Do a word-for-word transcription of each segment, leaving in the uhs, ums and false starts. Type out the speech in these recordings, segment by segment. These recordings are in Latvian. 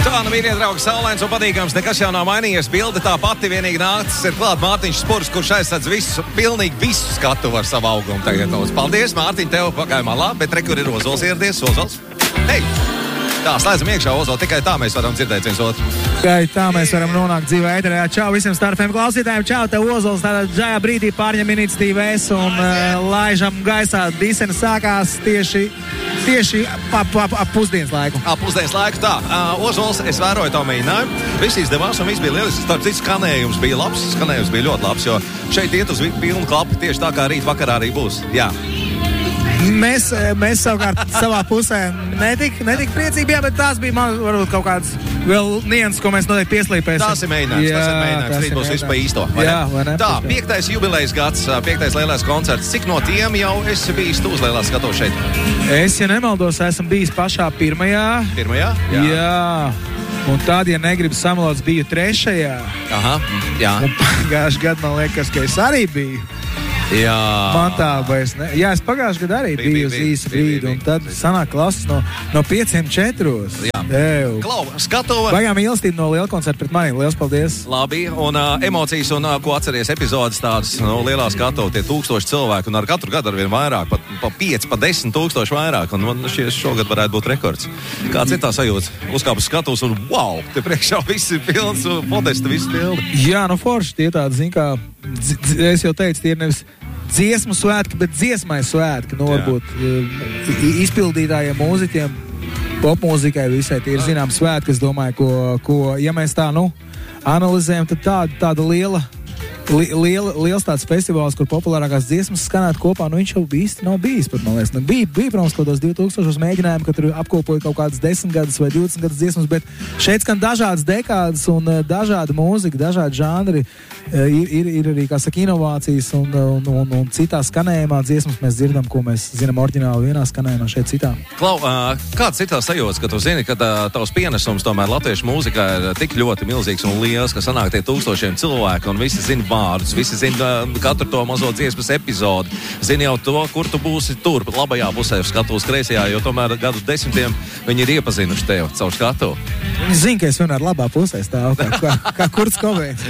Tā, nu, mīļie draugi, saulains un patīkams, nekas jau nav mainījies. Bilde tā pati, vienīgi nācis ir klāt Mārtiņš Spurs, kurš aizsadz visu, pilnīgi visu skatu ar savu augumu tagad. Paldies, Mārtiņ, tev pagāja malā, bet re, kur ir Ozols ieradies, Ozols? Hei! Tā, slēdzam iekšā, Ozol, tikai tā mēs varam dzirdēt viens otru. Tikai tā mēs varam nonākt dzīvē ēterā. Čau visiem Star F M klausītājiem, čau, tev Ozols, tādā džājā brīdī pārņem iniciatīvas un uh, laižam gaisā. Disena sākās tieši, tieši ap, ap, ap pusdienas laiku. Ap pusdienas laiku, tā. Uh, Ozols, es vēroju to mēģinājumu. Viss izdevās un viss bija lielisks. Starp citu, skanējums bija labs, skanējums bija ļoti labs, jo šeit iet uz pilnu klapu tieši tā, kā rīt vakarā arī būs. Jā. Mēs, mēs savukārt savā pusē netik, netik priecīgi bijām, bet tās bija man varbūt kaut kāds vēl nians, ko mēs noteikti pieslīpēsim. Tās ir mēģinājums, jā, tas ir mēģinājums. Rīt būs viss pa īsto. Jā, vai ne? Tā, piektais jubilejas gads, piektais lielais koncerts. Cik no tiem jau esi bijis tu uz lielā skatos šeit? Es, ja nemaldos, esmu bijis pašā pirmajā. Pirmajā? Jā. Jā. Un tad, ja negribu samalots, biju trešajā. Aha, jā. Un pagājuši gadu man liekas, ka es arī biju. Jā. Man tā vairs ne... Jā, es pagājuši gadu arī biju, biju uz īsu brīdi, un tad sanāk klases no, no pieciem četros. Jā. Ew. Klau, skatuva. Baigām mīlestību no liela koncerta pret mani. Liels paldies. Labi, un uh, emocijas, un uh, ko atceries epizodes tādas no lielā skatuva, tie tūkstoši cilvēku, un ar katru gadu arvien vairāk, pa, pa pieci, pa desmit tūkstoši vairāk, un man šie šogad varētu būt rekords. Kāds ir tā sajūta? Uzkāp uz skatuves, un wow, te priekšā viss ir pilns, un podesta viss pilni. Jā, nu forši, tie tādi, zin kā, dz, dz, es jau teicu, tie ir nevis dziesmu svētki, bet dziesmai svētki, nu varbūt izpildītājiem mūziķiem, popmūzikai visai tie ir zinām svētki, es domāju, ko, ko, ja mēs tā, nu, analizējam, tad tāda, tāda liela, li, liela, liels tāds festivāls, kur populārākās dziesmas skanētu kopā, nu viņš jau īsti nav bijis, pat man liekas. Nu, bija, bija, protams, kaut tos divtūkstošos mēģinājumu, ka tur apkopoja kaut kādas desmit gadus vai divdesmit gadus dziesmas, bet šeit skan dažādas dekādas un uh, dažāda mūzika, dažādi žanri, uh, ir, ir, ir arī, kā saka, inovācijas un, un, un, un citā skanējumā dziesmas mēs dzirdam, ko mēs zinām oriģināli vienā skanējumā, šeit citā. Klau, uh, kāds ir tās sajūtas, ka tu zini, ka tā, tavs pienesums tomēr latviešu mūzikā ir tik ļoti milzīgs un liels, ka sanāk tie tūkstošiem cilvēku un visi zina vārdus, visi zina uh, katru to mazo dziesmas epizodi, zina jau to, kur tu būsi tur, labajā pusē skatuves kreisajā, jo tomēr gadu desmitiem viņi ir iepazinuši tevi caur skatu. Viņi zina, ka es vienmēr labā pusē stāvu, kā, kā, kā Kurts Kovēns.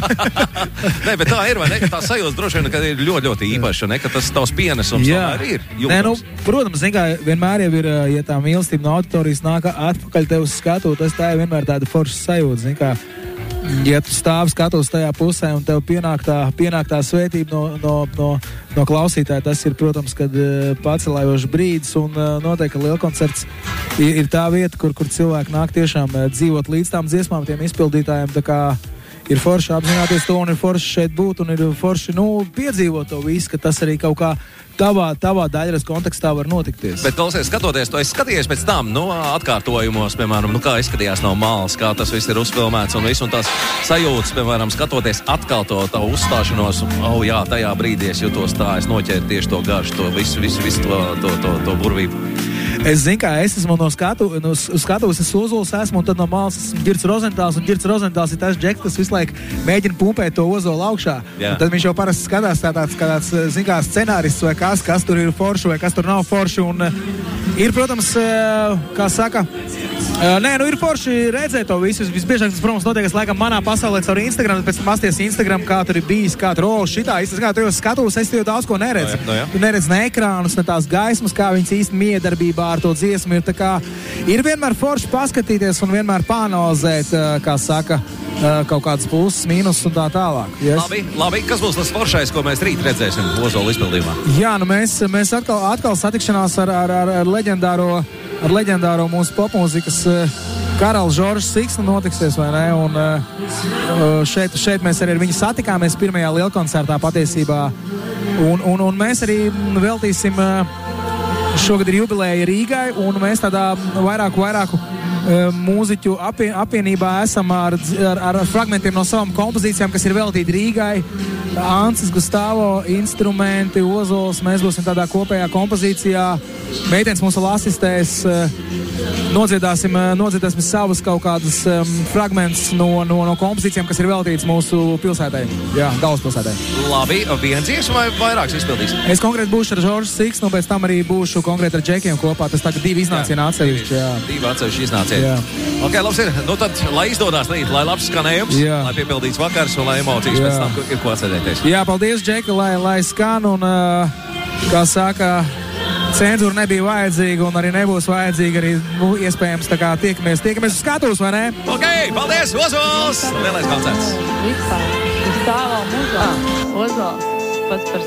Nē, bet tā ir, vai ne? Tā sajūta droši vien, ka ir ļoti, ļoti īpaša, ne? Ka tas tavs pienesums tomēr ir jūtams. Nē, nu, protams, zin kā, vienmēr jau ir, ja tā mīlestība no auditorijas nāk atpakaļ tev uz skatu, tas tā ir vienmēr tāda forša sajūta, zin kā. Ja tu stāvi skatos tajā pusē un tev pienāk tā, pienāk tā svētība no, no, no, no klausītāja, tas ir, protams, kad uh, pacelājošs brīdis un uh, noteikti lielkoncerts ir, ir tā vieta, kur, kur cilvēki nāk tiešām uh, dzīvot līdz tām dziesmām, tiem izpildītājiem, tā kā ir forši apzināties to un ir forši šeit būt un ir forši, nu, piedzīvot to visu, ka tas arī kaut kā tavā, tavā daļras kontekstā var notikties. Bet, klausies, skatoties, to es skatījies pēc tam, nu, atkārtojumos, piemēram, nu, kā izskatījās no malas, kā tas viss ir uzfilmēts un viss, un tās sajūtas, piemēram, skatoties atkal to tavu uzstāšanos, oh, jā, tajā brīdī es jutos tā, es noķēru tieši to garšu, to visu, visu, visu to, to, to, to burvību. Es zinu, kā es esmu no skatu, no skatuves, es Ozols esmu, un tad no malas esmu Girts Rozentāls, un Girts Rozentāls ir tas džeks, kas visu laiku mēģina pumpēt to Ozolu augšā. Tad viņš jau parasti skatās tā tāds, kā tāds, zin kā, scenārists vai kas, kas tur ir forši vai kas tur nav forši, un uh, ir, protams, uh, kā saka, uh, nē, nu ir forši redzēt to visu. Visbiežāk tas, protams, notiekas laikam manā pasaulē caur Instagram, pēc tam pasties Instagram, kā tur ir bijis, kā tur, o, šitā, es kā tu jau skatuves, es jau daudz ko neredzu. No jā, no jā. Tu neredz ne ekrānus, ne tās gaismas, kā viņas īsti miedarbībā ar to dziesmu ir, tā kā ir vienmēr forši paskatīties un vienmēr pāanalizēt, kā saka, kaut kādas pluses, mīnus un tā tālāk. Yes? Labi, labi, kas būs tas foršais, ko mēs rīt redzēsim Ozola izpildījumā? Jā, nu mēs, mēs atkal, atkal satikšanās ar, ar, ar, ar leģendāro, ar leģendāro mūsu popmūzikas karalu Žoržu Siksnu notiksies, vai ne? Un šeit, šeit mēs arī ar viņu satikāmies pirmajā lielkoncertā patiesībā. Un, un, un mēs arī veltīsim šogad ir jubileja Rīgai, un mēs tādā vairāku, vairāku uh, mūziķu apvien, apvienībā esam ar, ar, ar fragmentiem no savām kompozīcijām, kas ir veltīti Rīgai. Ancis, Gustavo, instrumenti, Ozols, mēs būsim tādā kopējā kompozīcijā. meitenes mums vēl asistēs. Nodziedāsim, nodziedāsim savus kaut kādus um, fragmentus no, no, no kompozīcijām, kas ir veltīts mūsu pilsētai. Jā, galvaspilsētai. Labi, viens dziesmu vai vairāks izpildīs? Es konkrēti būšu ar Žoržu Siks, un pēc tam arī būšu konkrēti ar Džekiem kopā. Tas tagad divi iznācieni atsevišķi. Jā. Divi atsevišķi iznācieni. Ok, labs ir. Nu tad, lai izdodās rīt, lai labs skanējums, jā. Lai piepildīts vakars un lai emocijas jā. Pēc tam ir ko atcerēties. Jā, paldies, Džeki, lai, lai skan un, uh, kā saka, cenzūra nebija vajadzīga un arī nebūs vajadzīga arī, nu, iespējams, tā kā tiekamies, tiekamies uz skatuves, vai ne? Ok, paldies, Ozols! Lielais koncerts! Vispār, uz tā vēl muzā. Ozols, pats par